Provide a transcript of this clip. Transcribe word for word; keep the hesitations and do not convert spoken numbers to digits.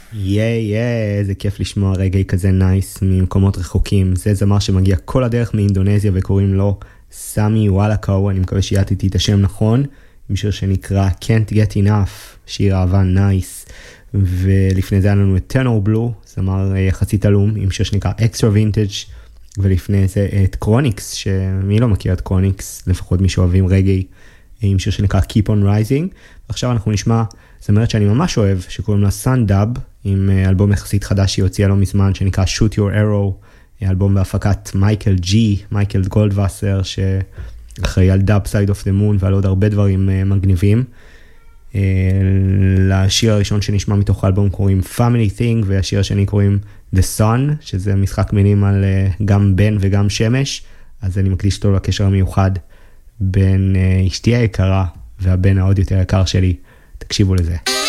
ייי ייי, איזה כיף לשמוע רגעי כזה נייס ממקומות רחוקים. זה זמר שמגיע כל הדרך מאינדונזיה וקוראים לו סמי וואלקאו, אני מקווה שיעתיתי את השם נכון, עם שיר שנקרא Can't Get Enough, שיר אהבה נייס. ולפני זה היה לנו את טנור בלו, זמר יחסית אלום, עם שיר שנקרא Extra Vintage, ולפני זה את קרוניקס, שמי לא מכיר את קרוניקס, לפחות מי שאוהבים רגעי, עם שיר שנקרא Keep on Rising. ועכשיו אנחנו נשמע זמרת שאני ממש אוהב, שקוראים לה סאנדאב, עם אלבום יחסית חדש שהיא הוציאה לא מזמן, שנקרא Shoot Your Arrow, אלבום בהפקת מייקל ג'י, מייקל גולדווסר, שאחראי על דאב סייד אוף דה מון, ועל עוד הרבה דברים מגניבים. לשיר הראשון שנשמע מתוך האלבום קוראים Family Thing, והשיר השני קוראים The Sun, שזה משחק מילים על גם בן וגם שמש, אז אני מקדיש אותו לקשר המיוחד בין אשתי היקרה והבן העוד יותר יקר שלי. תקשיבו לזה.